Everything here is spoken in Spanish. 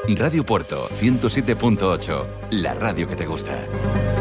Radio Puerto 107.8, la radio que te gusta.